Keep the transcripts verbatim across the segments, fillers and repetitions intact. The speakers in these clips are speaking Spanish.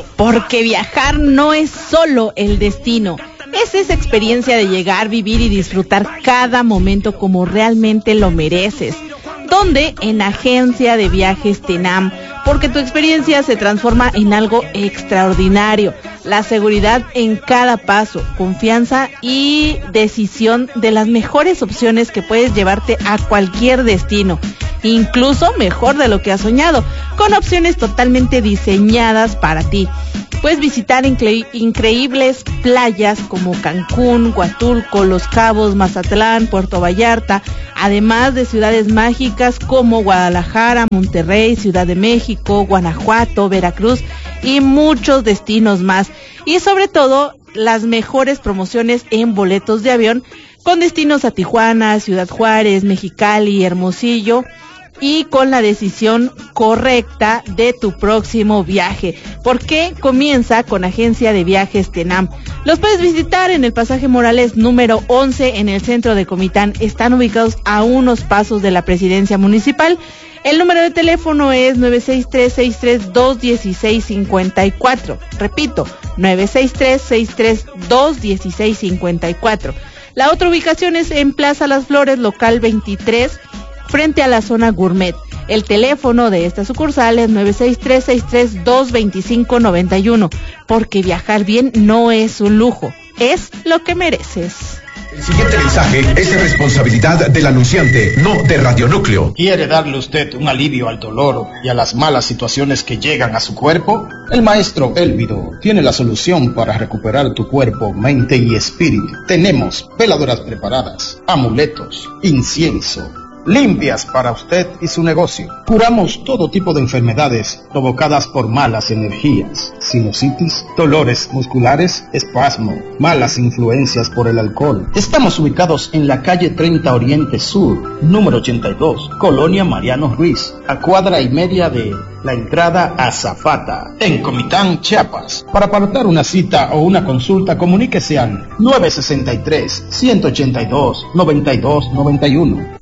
Porque viajar no es solo el destino, es esa experiencia de llegar, vivir y disfrutar cada momento como realmente lo mereces. ¿Dónde? En Agencia de Viajes Tenam, porque tu experiencia se transforma en algo extraordinario. La seguridad en cada paso, confianza y decisión de las mejores opciones que puedes llevarte a cualquier destino, incluso mejor de lo que has soñado, con opciones totalmente diseñadas para ti. Puedes visitar incre- increíbles playas como Cancún, Huatulco, Los Cabos, Mazatlán, Puerto Vallarta, además de ciudades mágicas como Guadalajara, Monterrey, Ciudad de México, Guanajuato, Veracruz y muchos destinos más. Y sobre todo, las mejores promociones en boletos de avión con destinos a Tijuana, Ciudad Juárez, Mexicali, Hermosillo, y con la decisión correcta de tu próximo viaje, porque comienza con Agencia de Viajes Tenam. Los puedes visitar en el Pasaje Morales número once en el centro de Comitán. Están ubicados a unos pasos de la Presidencia Municipal. El número de teléfono es nueve seis tres, seis tres dos, uno seis cinco cuatro. Repito, nueve seis tres, seis tres dos, uno seis cinco cuatro. La otra ubicación es en Plaza Las Flores, local veintitrés, frente a la zona Gourmet. El teléfono de esta sucursal es nueve seis tres, seis tres dos, dos cinco nueve uno, porque viajar bien no es un lujo, es lo que mereces. El siguiente mensaje es de responsabilidad del anunciante, no de Radionúcleo. ¿Quiere darle usted un alivio al dolor y a las malas situaciones que llegan a su cuerpo? El maestro Elvido tiene la solución para recuperar tu cuerpo, mente y espíritu. Tenemos veladoras preparadas, amuletos, incienso, limpias para usted y su negocio. Curamos todo tipo de enfermedades provocadas por malas energías, sinusitis, dolores musculares, espasmo, malas influencias por el alcohol. Estamos ubicados en la calle treinta Oriente Sur, número ochenta y dos, Colonia Mariano Ruiz, a cuadra y media de la entrada a Zafata, en Comitán, Chiapas. Para apartar una cita o una consulta, comuníquese al nueve seis tres, uno ocho dos, nueve dos nueve uno.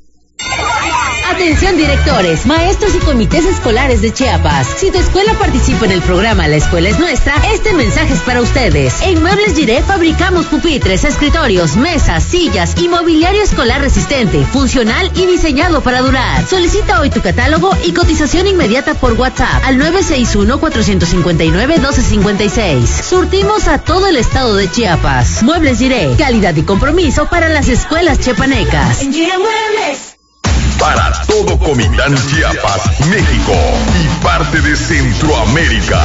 Atención directores, maestros y comités escolares de Chiapas. Si tu escuela participa en el programa La Escuela es Nuestra, este mensaje es para ustedes. En Muebles Giré fabricamos pupitres, escritorios, mesas, sillas y mobiliario escolar resistente, funcional y diseñado para durar. Solicita hoy tu catálogo y cotización inmediata por WhatsApp al nueve seis uno, cuatro cinco nueve, uno dos cinco seis. Surtimos a todo el estado de Chiapas. Muebles Giré, calidad y compromiso para las escuelas chiapanecas. En Giré Muebles. Para todo Comitán, Chiapas, México y parte de Centroamérica.